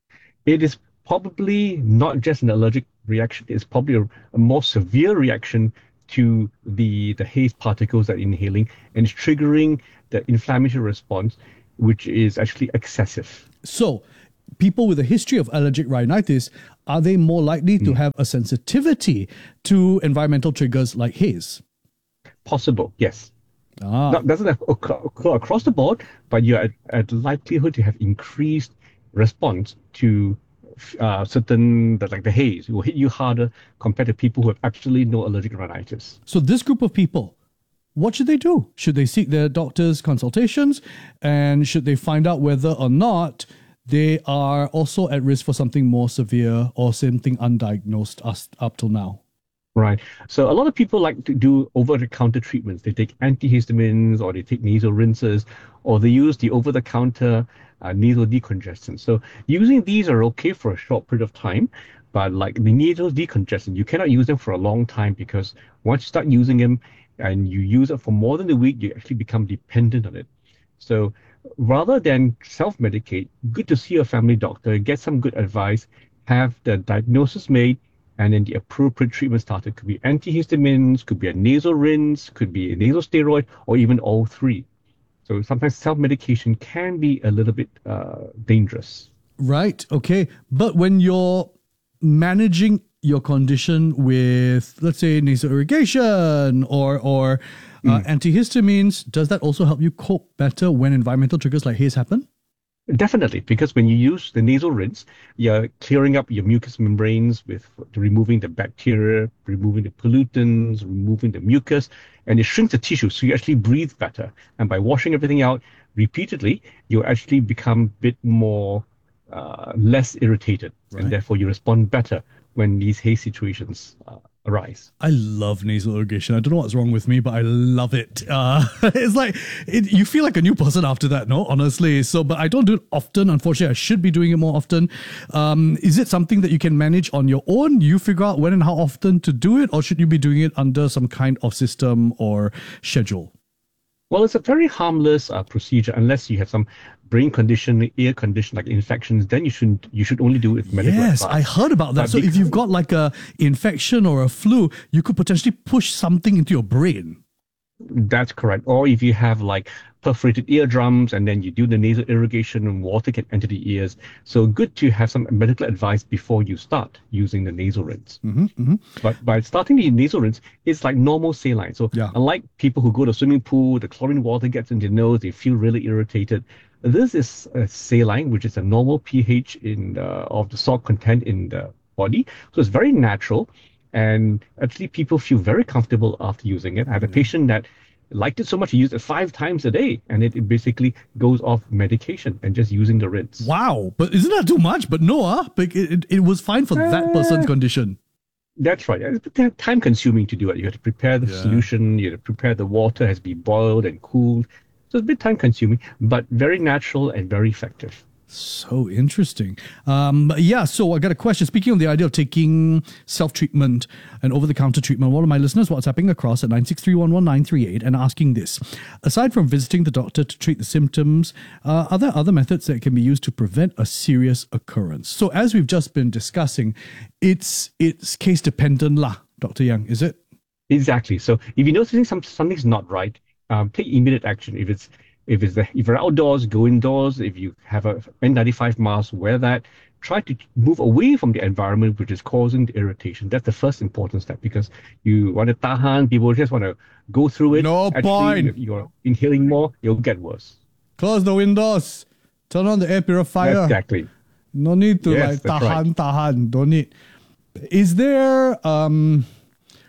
It is probably not just an allergic reaction. It's probably a, a more severe reaction to the the haze particles that you're inhaling, and it's triggering the inflammatory response, which is actually excessive. So, people with a history of allergic rhinitis, are they more likely to have a sensitivity to environmental triggers like haze? Possible, yes. Ah. Not, doesn't have occur, occur across the board, but you're at, at likelihood to have increased response to uh, certain, like the haze. It will hit you harder compared to people who have absolutely no allergic rhinitis. So this group of people, what should they do? Should they seek their doctor's consultations? And should they find out whether or not they are also at risk for something more severe or something undiagnosed us up till now? Right. So a lot of people like to do over-the-counter treatments. They take antihistamines, or they take nasal rinses, or they use the over-the-counter uh, nasal decongestant. So using these are okay for a short period of time, but like the nasal decongestant, you cannot use them for a long time, because once you start using them and you use it for more than a week, you actually become dependent on it. So rather than self-medicate, good to see a family doctor, get some good advice, have the diagnosis made, and then the appropriate treatment started. Could be antihistamines, could be a nasal rinse, could be a nasal steroid, or even all three. So sometimes self-medication can be a little bit uh, dangerous. Right, okay. But when you're managing your condition with, let's say, nasal irrigation or, or uh, mm. antihistamines, does that also help you cope better when environmental triggers like haze happen? Definitely, because when you use the nasal rinse, you're clearing up your mucous membranes with removing the bacteria, removing the pollutants, removing the mucus, and it shrinks the tissue, so you actually breathe better. And by washing everything out repeatedly, you actually become a bit more, uh, less irritated, right. And therefore you respond better when these haze situations uh, arise. I love nasal irrigation. I don't know what's wrong with me, but I love it. Uh, it's like, it, you feel like a new person after that, no? Honestly. So, but I don't do it often. Unfortunately, I should be doing it more often. Um, is it something that you can manage on your own? You figure out when and how often to do it, or should you be doing it under some kind of system or schedule? Well, it's a very harmless uh, procedure unless you have some brain condition, ear condition like infections. Then you shouldn't. You should only do it with medical yes, advice. I heard about that. But so if you've got like a infection or a flu, you could potentially push something into your brain. That's correct. Or if you have like perforated eardrums and then you do the nasal irrigation and water can enter the ears. So good to have some medical advice before you start using the nasal rinse. Mm-hmm, mm-hmm. But by starting the nasal rinse, it's like normal saline. So yeah. Unlike people who go to a swimming pool, the chlorine water gets in their nose, they feel really irritated. This is a saline, which is a normal pH in the, of the salt content in the body. So it's very natural. And actually people feel very comfortable after using it. I have a patient that liked it so much he used it five times a day, and it, it basically goes off medication and just using the rinse. Wow, but isn't that too much? But no, uh, it, it, it was fine for uh, that person's condition. That's right. It's time consuming to do it. You have to prepare the yeah. solution, you have to prepare the water, has to be boiled and cooled. So it's a bit time consuming, but very natural and very effective. So interesting. Um, yeah, so I got a question. Speaking of the idea of taking self-treatment and over-the-counter treatment, one of my listeners WhatsApping across at nine six three one one nine three eight and asking this. Aside from visiting the doctor to treat the symptoms, uh, are there other methods that can be used to prevent a serious occurrence? So as we've just been discussing, it's it's case-dependent lah, Doctor Yang, is it? Exactly. So if you know something, some, something's not right, um, take immediate action. If it's If it's the, if you're outdoors, go indoors. If you have a N ninety-five mask, wear that. Try to move away from the environment which is causing the irritation. That's the first important step, because you want to tahan, people just want to go through it. No Actually, point. You're inhaling more, you'll get worse. Close the windows. Turn on the air purifier. Exactly. No need to yes, like tahan, right. tahan. Don't need. Is there um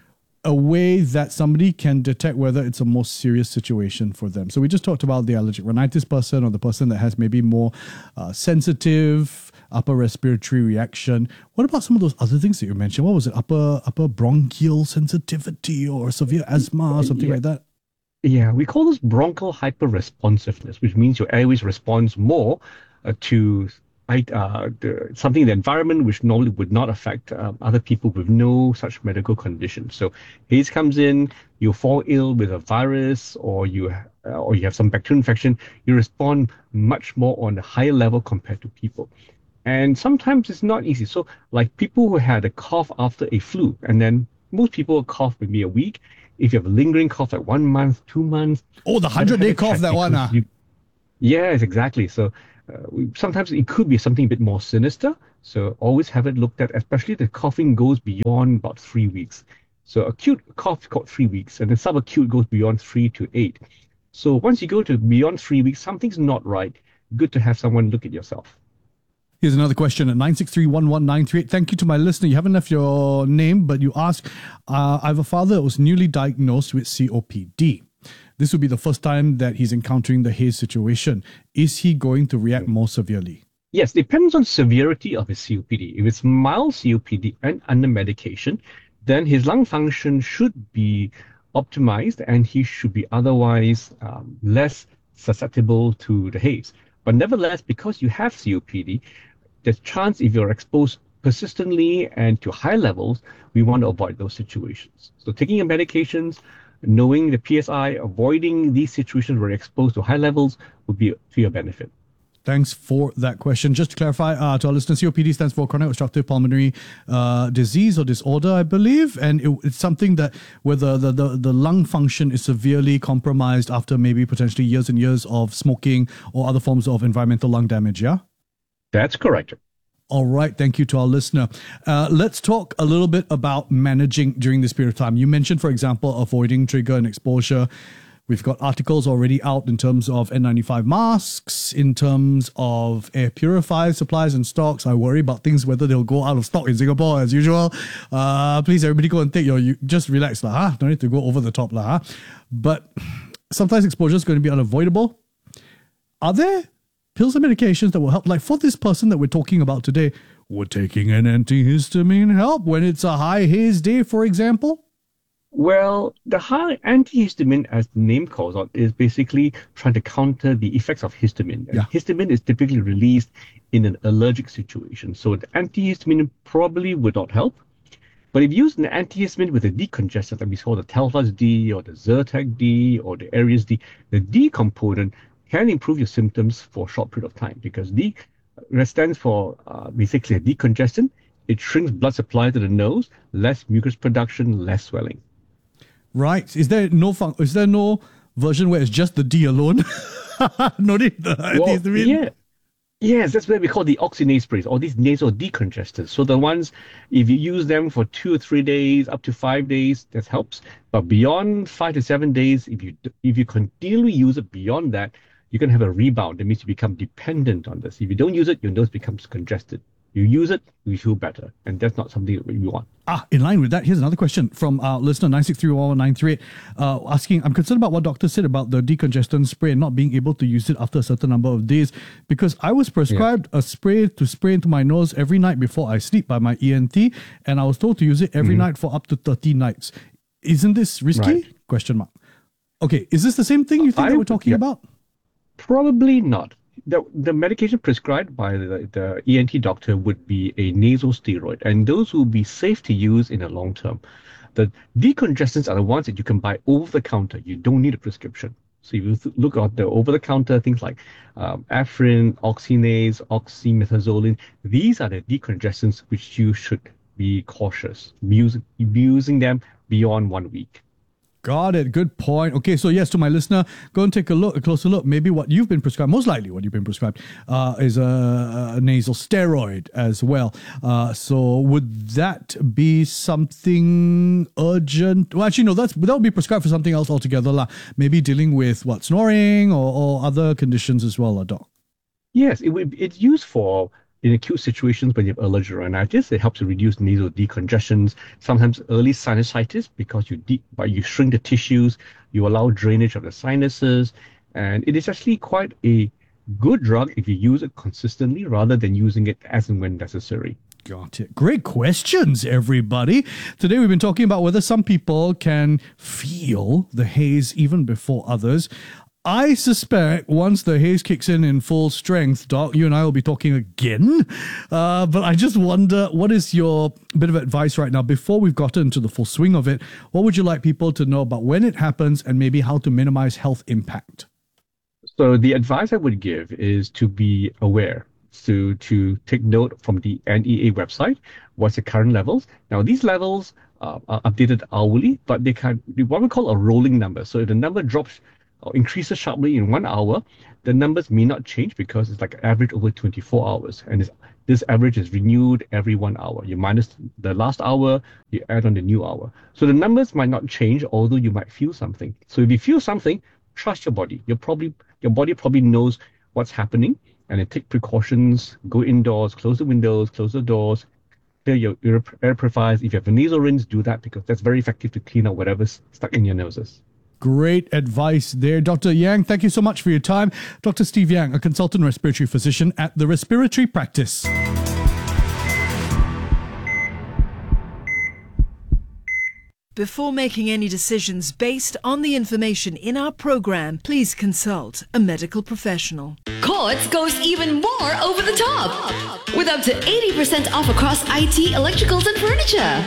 a way that somebody can detect whether it's a more serious situation for them. So we just talked about the allergic rhinitis person or the person that has maybe more uh, sensitive upper respiratory reaction. What about some of those other things that you mentioned? What was it? Upper upper bronchial sensitivity or severe asthma or something yeah. like that? Yeah, we call this bronchial hyperresponsiveness, which means your airways responds more uh, to uh, the, something in the environment which normally would not affect um, other people with no such medical condition. So haze comes in, you fall ill with a virus, or you uh, or you have some bacterial infection, you respond much more on a higher level compared to people. And sometimes it's not easy. So like people who had a cough after a flu, and then most people cough maybe a week. If you have a lingering cough like one month, two months. Oh, the hundred-day cough, that one. Ah. You, yes, exactly. So uh, we, sometimes it could be something a bit more sinister. So always have it looked at, especially if the coughing goes beyond about three weeks. So acute cough got three weeks, and then subacute goes beyond three to eight. So once you go to beyond three weeks, something's not right. Good to have someone look at yourself. Here's another question at nine six three, one one nine three eight. Thank you to my listener. You haven't left your name, but you ask, uh, I have a father that was newly diagnosed with C O P D. This would be the first time that he's encountering the haze situation. Is he going to react more severely? Yes, depends on severity of his C O P D. If it's mild C O P D and under medication, then his lung function should be optimized and he should be otherwise um, less susceptible to the haze. But nevertheless, because you have C O P D, there's chance if you're exposed persistently and to high levels, we want to avoid those situations. So taking your medications, knowing the P S I, avoiding these situations where you're exposed to high levels would be to your benefit. Thanks for that question. Just to clarify uh, to our listeners, C O P D stands for chronic obstructive pulmonary uh, disease or disorder, I believe. And it, it's something that where the, the, the, the lung function is severely compromised after maybe potentially years and years of smoking or other forms of environmental lung damage, yeah? That's correct. All right. Thank you to our listener. Uh, let's talk a little bit about managing during this period of time. You mentioned, for example, avoiding trigger and exposure. We've got articles already out in terms of N ninety-five masks, in terms of air purifier supplies and stocks. I worry about things, whether they'll go out of stock in Singapore as usual. Uh, please, everybody go and take your, you just relax, lah, huh? Don't need to go over the top, lah, huh? But sometimes exposure is going to be unavoidable. Are there pills and medications that will help? Like for this person that we're talking about today, would taking an antihistamine help when it's a high haze day, for example? Well, the high antihistamine, as the name calls out, is basically trying to counter the effects of histamine. Yeah. Histamine is typically released in an allergic situation. So the antihistamine probably would not help. But if you use an antihistamine with a decongestant, like we saw the Telfast D or the Zyrtec D or the Aries D, the D component can improve your symptoms for a short period of time because D stands for uh, basically a decongestant. It shrinks blood supply to the nose, less mucus production, less swelling. Right. Is there no fun- is there no version where it's just the D alone? No need the well, antihistamine? Yeah. Yes, that's what we call the oxynase sprays, or these nasal decongestants. So the ones, if you use them for two or three days, up to five days, that helps. But beyond five to seven days, if you if you continually use it beyond that, you can have a rebound. That means you become dependent on this. If you don't use it, your nose becomes congested. You use it, you feel better. And that's not something that you want. Ah, in line with that, here's another question from our listener, nine six three one one nine three eight, uh, asking, I'm concerned about what doctor said about the decongestant spray and not being able to use it after a certain number of days because I was prescribed yeah. a spray to spray into my nose every night before I sleep by my E N T, and I was told to use it every mm-hmm. night for up to thirty nights. Isn't this risky? Right. Question mark. Okay, is this the same thing you think I, that we're talking yeah. about? Probably not. The, the medication prescribed by the, the E N T doctor would be a nasal steroid, and those will be safe to use in the long term. The decongestants are the ones that you can buy over the counter. You don't need a prescription. So if you th- look at the over the counter things like um, Afrin, Oxynase, oxymetazoline, these are the decongestants which you should be cautious using, using them beyond one week. Got it. Good point. Okay, so yes, to my listener, go and take a look, a closer look. Maybe what you've been prescribed, most likely what you've been prescribed, uh, is a, a nasal steroid as well. Uh, so would that be something urgent? Well, actually, no, that's that would be prescribed for something else altogether, lah. Maybe dealing with what snoring or, or other conditions as well, lah, doc. Yes, it would. It's used for in acute situations when you have allergic rhinitis, it helps to reduce nasal decongestions, sometimes early sinusitis, because you de- but you shrink the tissues, you allow drainage of the sinuses, and it is actually quite a good drug if you use it consistently rather than using it as and when necessary. Got it. Great questions, everybody. Today we've been talking about whether some people can feel the haze even before others. I suspect once the haze kicks in in full strength, Doc, you and I will be talking again. Uh, but I just wonder, what is your bit of advice right now before we've gotten into the full swing of it? What would you like people to know about when it happens and maybe how to minimize health impact? So the advice I would give is to be aware. To, to take note from the N E A website, what's the current levels. Now, these levels uh, are updated hourly, but they can be what we call a rolling number. So if the number drops or increases sharply in one hour, the numbers may not change because it's like average over twenty-four hours. And this, this average is renewed every one hour. You minus the last hour, you add on the new hour. So the numbers might not change, although you might feel something. So if you feel something, trust your body. You're probably, your body probably knows what's happening. And then take precautions, go indoors, close the windows, close the doors, clear your air, air purifiers. If you have a nasal rinse, do that because that's very effective to clean out whatever's stuck in your noses. Great advice there, Doctor Yang. Thank you so much for your time. Doctor Steve Yang, a consultant respiratory physician at the Respiratory Practice. Before making any decisions based on the information in our program, please consult a medical professional. Quartz goes even more over the top with up to eighty percent off across I T, electricals, and furniture.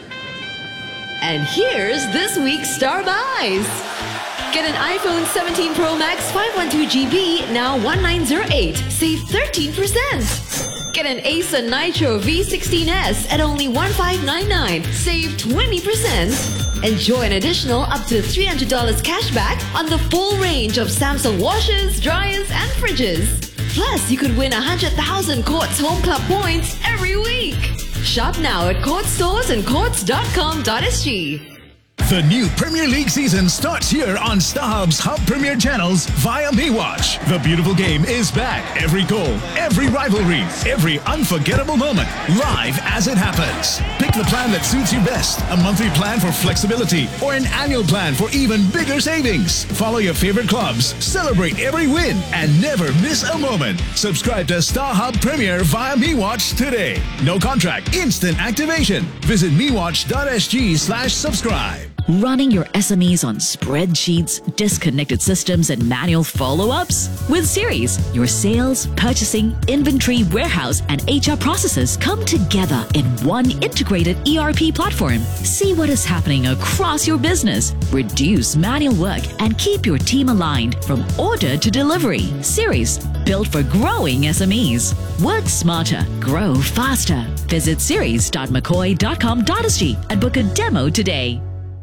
And here's this week's star buys. Get an iPhone seventeen Pro Max five twelve gigabytes, now nineteen oh eight, save thirteen percent. Get an Acer Nitro V sixteen S at only fifteen ninety-nine, save twenty percent. Enjoy an additional up to three hundred dollars cashback on the full range of Samsung washers, dryers, and fridges. Plus, you could win one hundred thousand Quartz Home Club points every week. Shop now at Quartz stores and quartz dot com dot s g. The new Premier League season starts here on StarHub's Hub Premier channels via MeWatch. The beautiful game is back. Every goal, every rivalry, every unforgettable moment, live as it happens. Pick the plan that suits you best. A monthly plan for flexibility or an annual plan for even bigger savings. Follow your favorite clubs, celebrate every win, and never miss a moment. Subscribe to StarHub Premier via MeWatch today. No contract, instant activation. Visit mewatch dot s g slash subscribe. Running your S M Es on spreadsheets, disconnected systems, and manual follow-ups? With Series, your sales, purchasing, inventory, warehouse, and H R processes come together in one integrated E R P platform. See what is happening across your business, reduce manual work, and keep your team aligned from order to delivery. Series, built for growing S M Es. Work smarter, grow faster. Visit series dot mccoy dot com dot s g and book a demo today.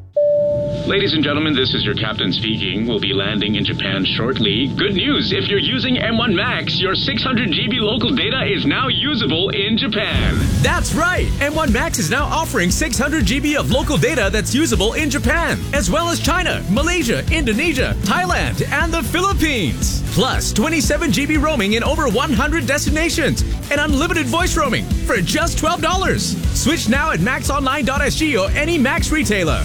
Ladies and gentlemen, this is your captain speaking. We'll be landing in Japan shortly. Good news! If you're using M one Max, your six hundred gigabyte local data is now usable in Japan. That's right! M one Max is now offering six hundred gigabytes of local data that's usable in Japan, as well as China, Malaysia, Indonesia, Thailand, and the Philippines. Plus, twenty-seven gigabytes roaming in over one hundred destinations, and unlimited voice roaming for just twelve dollars. Switch now at max online dot s g or any Max retailer.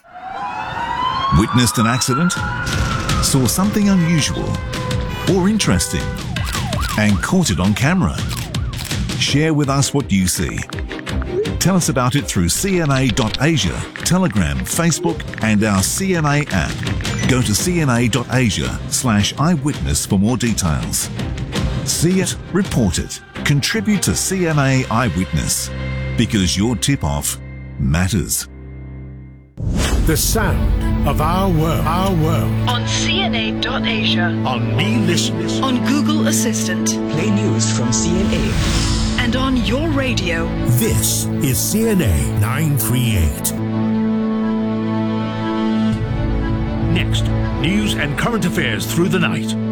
Witnessed an accident? Saw something unusual or interesting and caught it on camera? Share with us what you see. Tell us about it through c n a dot asia, Telegram, Facebook, and our C N A app. Go to c n a dot asia slash eyewitness for more details. See it, report it, contribute to C N A Eyewitness, because your tip-off matters. The sound of our world, our world. On C N A dot asia. On Me Listen. On Google Assistant. Play news from C N A. And on your radio. This is C N A nine thirty-eight. Next, news and current affairs through the night.